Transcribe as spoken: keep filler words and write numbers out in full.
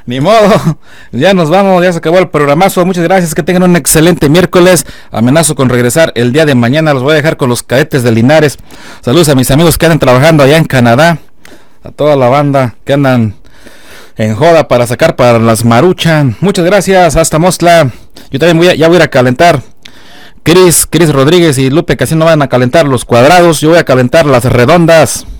Ni modo, ya nos vamos, ya se acabó el programazo. Muchas gracias, que tengan un excelente miércoles. Amenazo con regresar el día de mañana. Los voy a dejar con los cadetes de Linares. Saludos a mis amigos que andan trabajando allá en Canadá, a toda la banda que andan en joda para sacar para las Maruchan. Muchas gracias, hasta Mostla. Yo también voy a, ya voy a ir a calentar. Cris, Cris Rodríguez y Lupe Casino van a calentar los cuadrados. Yo voy a calentar las redondas.